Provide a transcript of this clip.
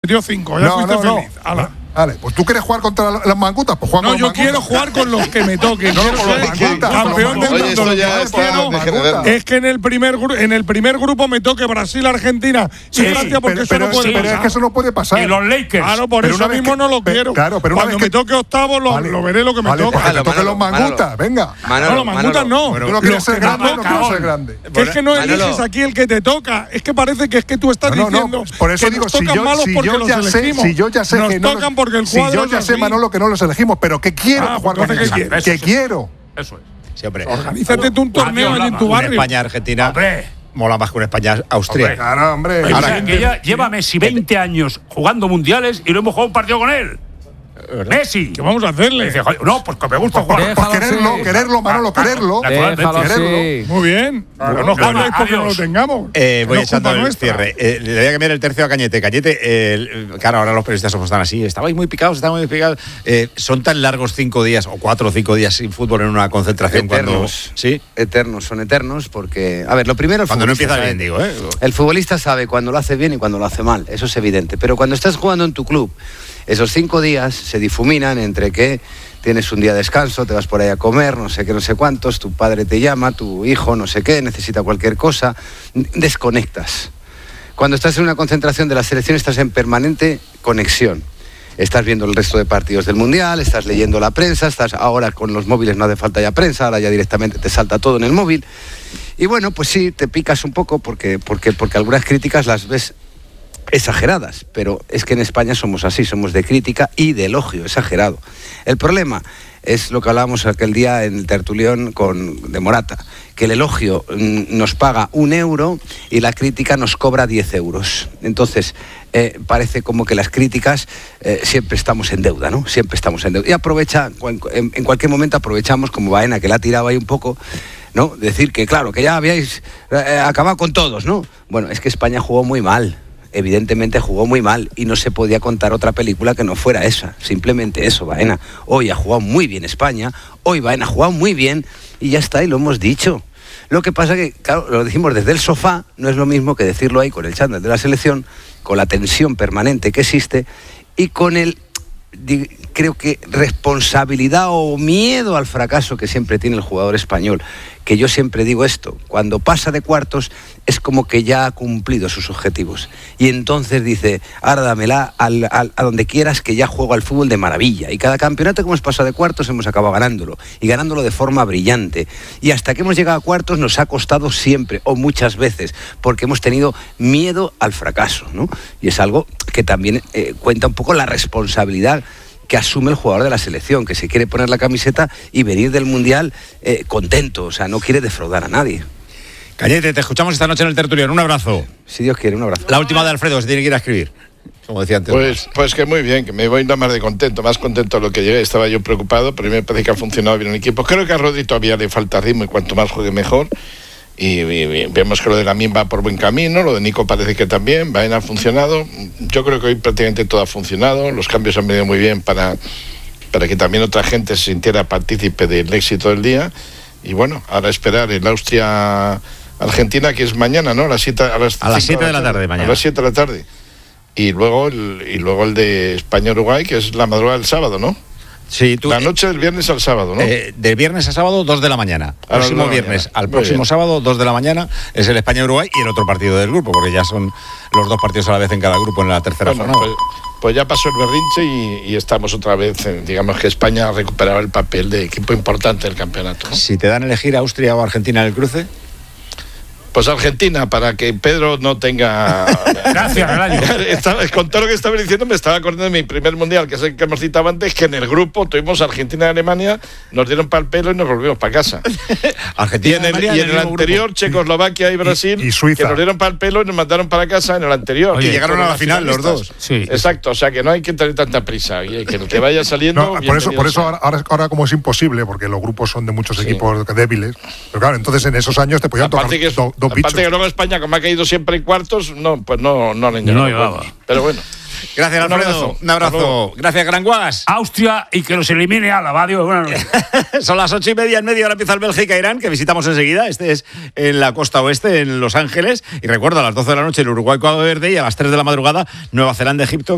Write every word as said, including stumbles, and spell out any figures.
Metió cinco, ya no, fuiste no, feliz. No. Ala. Vale, pues tú quieres jugar contra las mangutas, pues juega No, con yo las mangutas. quiero jugar con los que me toquen. No, quiero con los ser mangutas, campeón con del los mundo. mangutas. Lo que ya no está quiero degenerando. es que en el primer gru- en el primer grupo me toque Brasil, Argentina. Sí, Francia, porque pero, eso pero, no puede sí, pero pasar. es que eso no puede pasar. Y los Lakers. Claro, por Pero eso una vez mismo que- no lo pe- quiero. claro, pero una Cuando vez me que- toque octavo, lo, Vale. lo veré lo que me Vale, toca. pues que te Manolo, toquen los Manolo, mangutas, venga. Manolo, no, los mangutas Manolo. no. Tú no quieres Los ser que me grande, no tocan. quieres ser grande. Que es que no Manolo. eliges aquí el que te toca. Es que parece que es que tú estás No, no, diciendo no, por eso que digo, nos si tocan yo, malos si porque yo los ya sé, elegimos. si yo ya sé nos que no tocan los- porque el si cuadro yo es ya sé, así. Manolo, que no los elegimos, pero que quiero Ah, jugar pues con entonces, ellos. ¿qué Que quieres? quiero. Eso es. Sí, hombre. Organízate tú un torneo Adiós, allí en tu Lama. Un barrio. España-Argentina Hombre. mola más que un España-Austria. Claro, hombre. O sea, Ahora, que ya lleva Messi veinte años jugando mundiales y no hemos jugado un partido con él. Messi. ¿Qué vamos a hacerle? Dice, "Joder, no, pues que me gusta por, jugar. por quererlo, quererlo, Manolo, quererlo. Naturalmente. Déjalo quererlo. así. Muy bien. Pero no Claro, juguéis porque no lo adiós. tengamos. Eh, voy No es echando culpa el nuestra. cierre. Eh, le voy a cambiar el tercio a Cañete. Cañete, eh, claro, ahora los periodistas somos tan así. Estabais muy picados, estabais muy picados. Eh, ¿Son tan largos cinco días o cuatro o cinco días sin fútbol en una concentración Eternos. cuando sí? Eternos, son eternos porque, a ver, lo primero... el Cuando no futbolista empieza bien, sabe- digo, ¿eh? El futbolista sabe cuando lo hace bien y cuando lo hace mal, eso es evidente. Pero cuando estás jugando en tu club, esos cinco días se difuminan entre que tienes un día de descanso, te vas por ahí a comer, no sé qué, no sé cuántos, tu padre te llama, tu hijo, no sé qué, necesita cualquier cosa, desconectas. Cuando estás en una concentración de la selección estás en permanente conexión. Estás viendo el resto de partidos del Mundial, estás leyendo la prensa, estás ahora con los móviles no hace falta ya prensa, ahora ya directamente te salta todo en el móvil. Y bueno, pues sí, te picas un poco porque, porque, porque algunas críticas las ves exageradas, pero es que en España somos así, somos de crítica y de elogio exagerado. El problema es lo que hablábamos aquel día en el tertulión con, de Morata, que el elogio mm, nos paga un euro y la crítica nos cobra diez euros. Entonces, eh, parece como que las críticas eh, siempre estamos en deuda, ¿no? Siempre estamos en deuda. Y aprovecha, en, en cualquier momento aprovechamos, como Baena, que la ha tirado ahí un poco, ¿no? Decir que, claro, que ya habíais eh, acabado con todos, ¿no? Bueno, es que España jugó muy mal. Evidentemente jugó muy mal y no se podía contar otra película que no fuera esa, simplemente eso, Baena. Hoy ha jugado muy bien España, hoy Baena ha jugado muy bien y ya está, y lo hemos dicho. Lo que pasa que, claro, lo decimos desde el sofá, no es lo mismo que decirlo ahí con el chándal de la selección, con la tensión permanente que existe y con el, di- creo que, responsabilidad o miedo al fracaso que siempre tiene el jugador español. Que yo siempre digo esto, cuando pasa de cuartos es como que ya ha cumplido sus objetivos. Y entonces dice, ahora dámela al, al, a donde quieras que ya juego al fútbol de maravilla. Y cada campeonato que hemos pasado de cuartos hemos acabado ganándolo. Y ganándolo de forma brillante. Y hasta que hemos llegado a cuartos nos ha costado siempre, o muchas veces, porque hemos tenido miedo al fracaso, ¿no? Y es algo que también eh, cuenta un poco la responsabilidad que asume el jugador de la selección, que se quiere poner la camiseta y venir del Mundial eh, contento, o sea, no quiere defraudar a nadie. Cañete, te escuchamos esta noche en el tertulión. Un abrazo. Si Dios quiere, un abrazo. La última de Alfredo, se tiene que ir a escribir, como decía antes. Pues, pues que muy bien, que me voy nada más de contento, más contento de lo que llegué. Estaba yo preocupado, pero me parece que ha funcionado bien el equipo. Creo que a Rodri todavía le falta ritmo y cuanto más juegue mejor. Y, y, y vemos que lo de Lamine va por buen camino, lo de Nico parece que también, Baena ha funcionado. Yo creo que hoy prácticamente todo ha funcionado, los cambios han venido muy bien para, para que también otra gente se sintiera partícipe del éxito del día. Y bueno, ahora esperar el Austria-Argentina, que es mañana, ¿no? A las siete, a las A las siete de la tarde mañana. A las siete de la tarde. Y luego el, y luego el de España-Uruguay, que es la madrugada del sábado, ¿no? Sí, tú, La noche del viernes al sábado, ¿no? Eh, del viernes a sábado, dos de la mañana. A las Próximo dos de la viernes mañana. al Muy próximo bien. sábado, dos de la mañana, es el España-Uruguay y el otro partido del grupo, porque ya son los dos partidos a la vez en cada grupo en la tercera Bueno, jornada. pues, pues ya pasó el berrinche y, y estamos otra vez, en, digamos que España ha recuperado el papel de equipo importante del campeonato, ¿no? Si te dan a elegir Austria o Argentina en el cruce, Pues Argentina, para que Pedro no tenga... Gracias, Relayo. Estaba- Con todo lo que estaba diciendo me estaba acordando de mi primer mundial, que es el que hemos citado antes, que en el grupo tuvimos Argentina y Alemania, nos dieron para el pelo y nos volvimos para casa. Y Argentina en el, Alemania y en el mismo anterior, grupo. Checoslovaquia y Brasil, y Suiza. que nos dieron para el pelo y nos mandaron para casa en el anterior. Oye, Que llegaron fueron a la final los finalistas. dos. Sí. Exacto, o sea que no hay que tener tanta prisa, y que el que vaya saliendo... No, por eso, por bienvenido eso sea. ahora, ahora, ahora como es imposible, porque los grupos son de muchos Sí. equipos débiles, pero claro, entonces en esos años te podían tocar Aparte que, es- do- dos aparte bichos. que luego España, como ha caído siempre en cuartos, no, pues no, no le han llegado. No llegaba. Pero bueno. Gracias, Un Alfredo. abrazo. Un abrazo. Hasta luego. Gracias, Granguas. Austria y que los elimine a la Badio. Bueno, Son las ocho y media en medio, ahora empieza el Bélgica-Irán, que visitamos enseguida. Este es en la costa oeste, en Los Ángeles. Y recuerda, a las doce de la noche el Uruguay-Cabo Verde y a las tres de la madrugada Nueva Zelanda-Egipto.